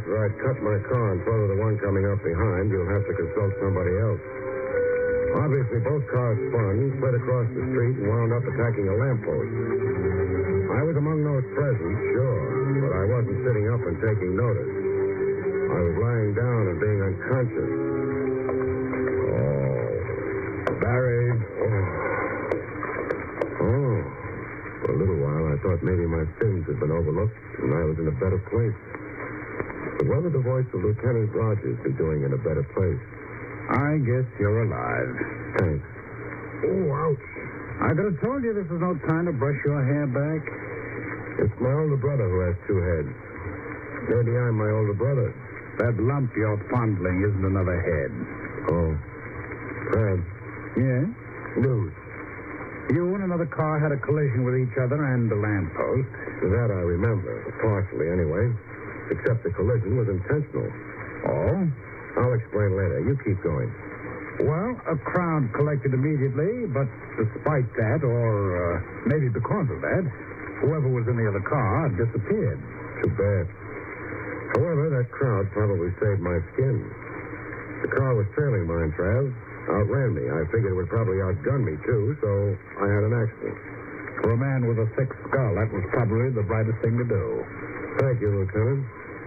after I'd cut my car in front of the one coming up behind, you'll have to consult somebody else. Obviously, both cars spun, slid across the street, and wound up attacking a lamppost. I was among those present, sure, but I wasn't sitting up and taking notice. I was lying down and being unconscious. Oh, Barry. Oh. For a little while, I thought maybe my sins had been overlooked and I was in a better place. But what would the voice of Lieutenant Rogers be doing in a better place? I guess you're alive. Thanks. Oh, ouch. I could have told you this was no time to brush your hair back. It's my older brother who has two heads. Maybe I'm my older brother. That lump you're fondling isn't another head. Oh. Fred. Yeah? News. You and another car had a collision with each other and the lamppost. That I remember, partially anyway. Except the collision was intentional. Oh? I'll explain later. You keep going. Well, a crowd collected immediately, but despite that, or maybe because of that, whoever was in the other car disappeared. Too bad. However, that crowd probably saved my skin. The car was trailing mine, Trav. Outran me. I figured it would probably outgun me, too, so I had an accident. For a man with a thick skull, that was probably the brightest thing to do. Thank you, Lieutenant.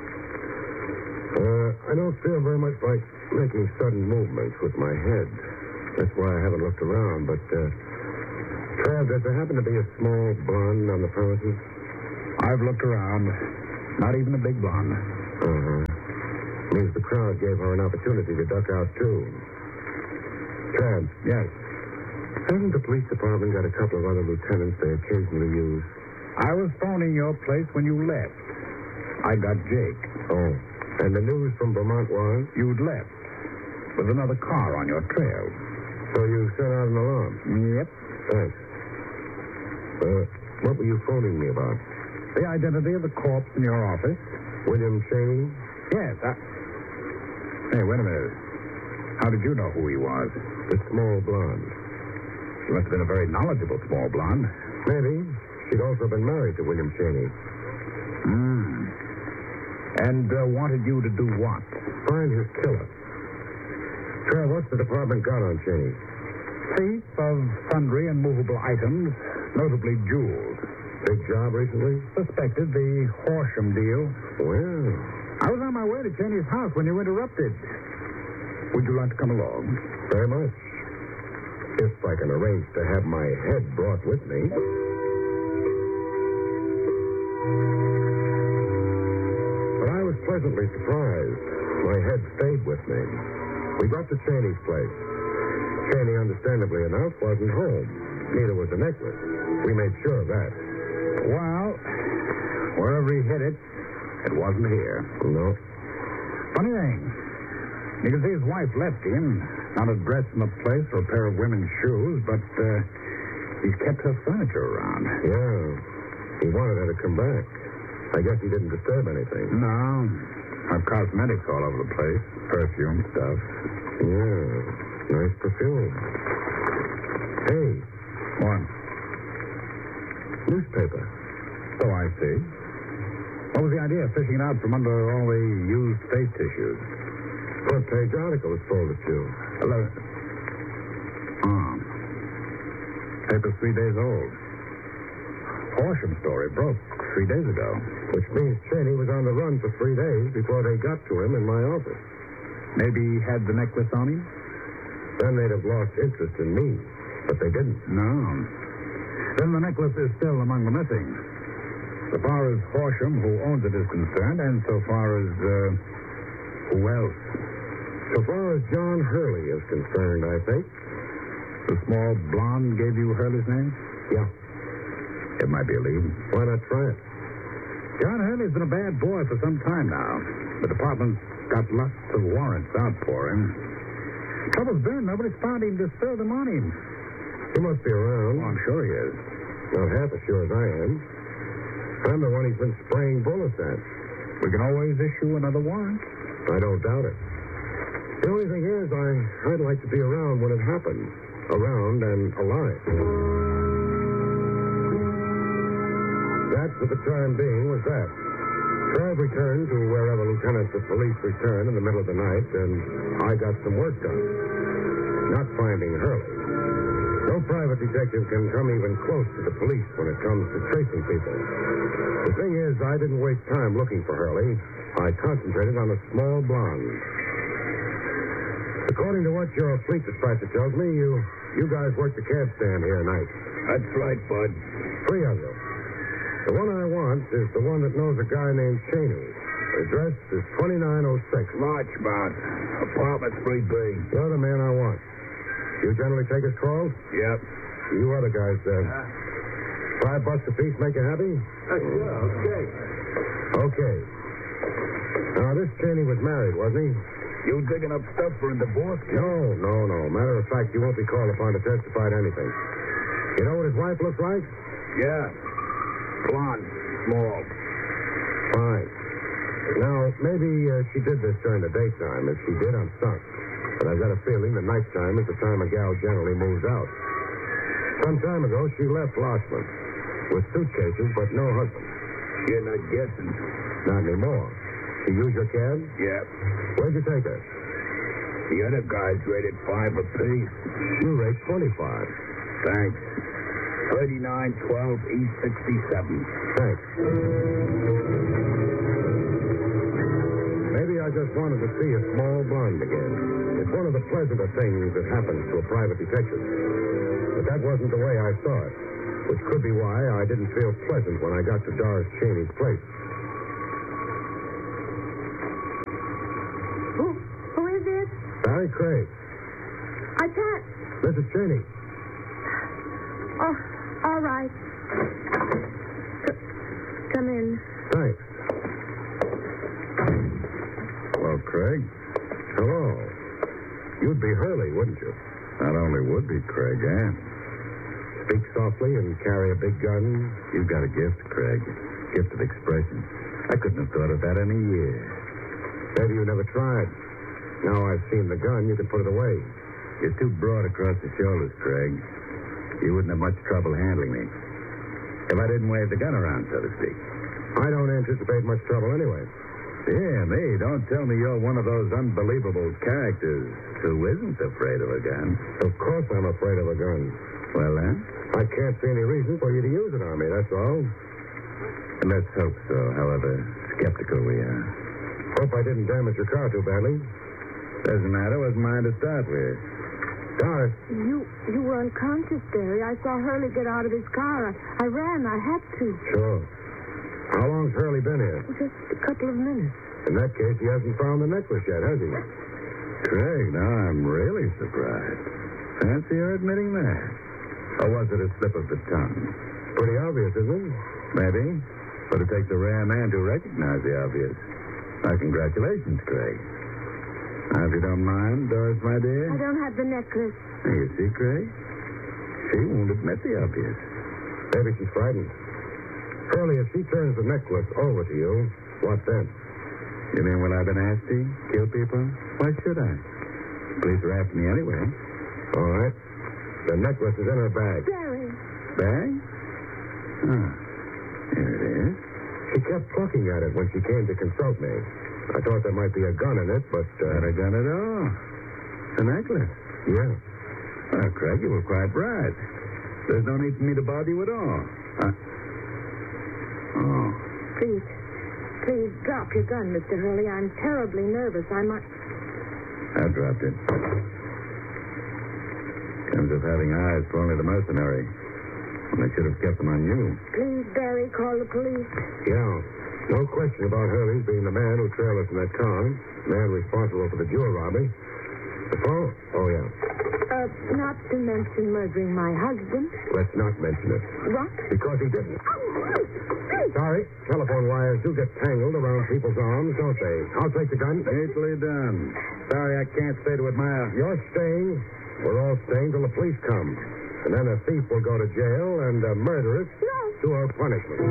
I don't feel very much like making sudden movements with my head. That's why I haven't looked around, but, Trav, does there happen to be a small blonde on the premises? I've looked around. Not even a big blonde. Uh-huh. Means the crowd gave her an opportunity to duck out, too. Trav. Yes? Hasn't the police department got a couple of other lieutenants they occasionally use? I was phoning your place when you left. I got Jake. Oh. And the news from Vermont was? You'd left. With another car on your trail. So you sent out an alarm? Yep. Thanks. What were you phoning me about? The identity of the corpse in your office. William Cheney? Yes. Hey, wait a minute. How did you know who he was? The small blonde. She must have been a very knowledgeable small blonde. Maybe. She'd also been married to William Cheney. And wanted you to do what? Find his killer. Trev, what's the department got on Cheney? Thief of sundry and movable items, notably jewels. Big job recently? Suspected the Horsham deal. Well. I was on my way to Cheney's house when you interrupted. Would you like to come along? Very much. If I can arrange to have my head brought with me. But I was pleasantly surprised. My head stayed with me. We got to Cheney's place. Cheney, understandably enough, wasn't home. Neither was the necklace. We made sure of that. Well, wherever he hid it, it wasn't here. No. Funny thing. You can see his wife left him. Not a dress in the place or a pair of women's shoes, but he's kept her furniture around. Yeah. He wanted her to come back. I guess he didn't disturb anything. No. Have cosmetics all over the place. Perfume stuff. Yeah. Nice perfume. Hey. What? Newspaper. So I see. What was the idea of fishing it out from under all the used face tissues? Front page article is folded to. Hello. Paper's 3 days old. Horsham story broke 3 days ago. Which means Cheney was on the run for 3 days before they got to him in my office. Maybe he had the necklace on him? Then they'd have lost interest in me. But they didn't. No. Then the necklace is still among the missing. So far as Horsham, who owns it, is concerned, and so far as, who else? So far as John Hurley is concerned, I think. The small blonde gave you Hurley's name? Yeah. It might be a lead. Why not try it? John Hurley's been a bad boy for some time now. The department's got lots of warrants out for him. Trouble's been, nobody's found him to serve them on him. He must be around. Oh, I'm sure he is. Not half as sure as I am. I'm the one he's been spraying bullets at. We can always issue another warrant. I don't doubt it. The only thing is, I'd like to be around when it happens. Around and alive. That, for the time being, was that. Fred returned to wherever lieutenants of police return in the middle of the night, and I got some work done. Not finding Hurley. No private detective can come even close to the police when it comes to tracing people. The thing is, I didn't waste time looking for Hurley. I concentrated on a small blonde. According to what your fleet dispatcher tells me, you guys work the cab stand here tonight. That's right, Bud. 3 of you. The one I want is the one that knows a guy named Cheney. The address is 2906. Larchmont. Apartment 3B. You're the man I want. You generally take his calls? Yep. You other guys, $5 a piece make you happy? Yeah, okay. Okay. Now, this Cheney was married, wasn't he? You digging up stuff for a divorce? No. Matter of fact, you won't be called upon to testify to anything. You know what his wife looks like? Yeah. Blonde. Small. Fine. Now, maybe she did this during the daytime. If she did, I'm stuck. But I've got a feeling that nighttime is the time a gal generally moves out. Some time ago, she left Larchmont with suitcases, but no husband. You're not guessing. Not anymore. She used your cab? Yep. Where'd you take her? The other guys rated 5 apiece. You rate 25. Thanks. 3912 East 67. Thanks. Maybe I just wanted to see a small blonde again. It's one of the pleasanter things that happens to a private detective. But that wasn't the way I saw it, which could be why I didn't feel pleasant when I got to Doris Cheney's place. Who is it? Barry Craig. I can't. Mrs. Cheney. Oh, all right. Come in. Thanks. Well, Craig. Hello. You'd be Hurley, wouldn't you? Not only would be, Craig, and Speak softly and carry a big gun. you've got a gift, Craig. Gift of expression. I couldn't have thought of that in a year. Maybe you never tried. Now I've seen the gun, you can put it away. You're too broad across the shoulders, Craig. You wouldn't have much trouble handling me. If I didn't wave the gun around, so to speak. I don't anticipate much trouble anyway. Dear me, don't tell me you're one of those unbelievable characters who isn't afraid of a gun. Of course I'm afraid of a gun. Well, then, I can't see any reason for you to use it on me, that's all. let's hope so, however skeptical we are. Hope I didn't damage your car too badly. Doesn't matter, it was mine to start with. Doris, You were unconscious, Barry. I saw Hurley get out of his car. I ran. I had to. sure. How long's Hurley been here? Just a couple of minutes. In that case, he hasn't found the necklace yet, has he? Craig, now I'm really surprised. Fancy your admitting that. Or was it a slip of the tongue? Pretty obvious, isn't it? Maybe. But it takes a rare man to recognize the obvious. My congratulations, Craig. Now, if you don't mind, Doris, my dear. I don't have the necklace. Now, you see, Craig? She won't admit the obvious. Maybe she's frightened. Hurley, if she turns the necklace over to you, what then? You mean will I be nasty? Kill people? Why should I? Police are after me anyway. All right. The necklace is in her bag. Barry. Bag? Oh. Here it is. She kept plucking at it when she came to consult me. I thought there might be a gun in it, but... Not a gun at all. A necklace. Yeah. Well, Craig, you were quite right. There's no need for me to bother you at all. Oh. Please drop your gun, Mr. Hurley. I'm terribly nervous. I might... I dropped it. Comes of having eyes for only the mercenary. When I should have kept them on you. Please, Barry, call the police. Yeah. No question about Hurley's being the man who trailed us in that car. Man responsible for the jewel robbery. The phone? Oh, yeah. Not to mention murdering my husband. Let's not mention it. What? Because he didn't. Sorry. Telephone wires do get tangled around people's arms, don't they? I'll take the gun. Neatly done. Sorry, I can't stay to admire. You're staying. We're all staying till the police come. And then a thief will go to jail and a murderess to her punishment.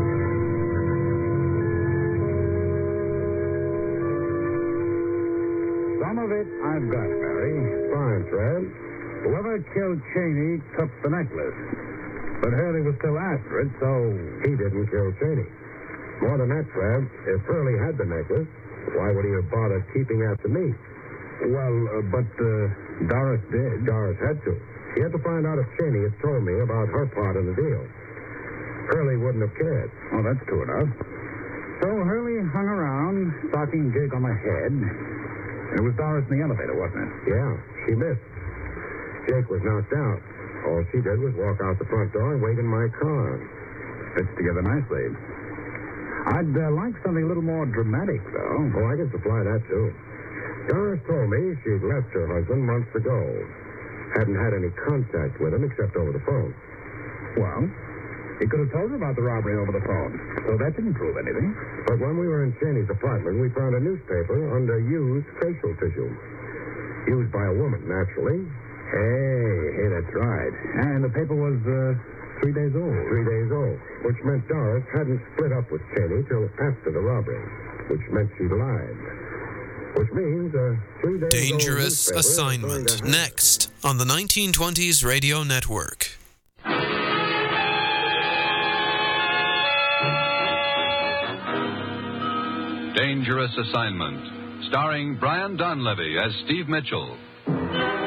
Some of it I've got, Barry. Fine, Fred. Whoever killed Cheney took the necklace. But Hurley was still after it, so... He didn't kill Cheney. More than that, Trav, if Hurley had the necklace, why would he have bothered keeping after me? Well, but Doris did. Doris had to. She had to find out if Cheney had told me about her part in the deal. Hurley wouldn't have cared. Oh, that's true enough. So Hurley hung around, stalking Jake on the head. It was Doris in the elevator, wasn't it? Yeah, she missed. Jake was knocked out. All she did was walk out the front door and wait in my car. Fits together nicely. I'd like something a little more dramatic, though. Oh, I can supply that, too. Doris told me she'd left her husband months ago. Hadn't had any contact with him except over the phone. Well, he could have told her about the robbery over the phone, so that didn't prove anything. But when we were in Cheney's apartment, we found a newspaper under used facial tissue. Used by a woman, naturally. Hey, that's right. And the paper was 3 days old. 3 days old, which meant Doris hadn't split up with Cheney till after the robbery, which meant she lied. Which means 3 days Dangerous old Assignment, next on the 1920s Radio Network. Dangerous Assignment, starring Brian Donlevy as Steve Mitchell.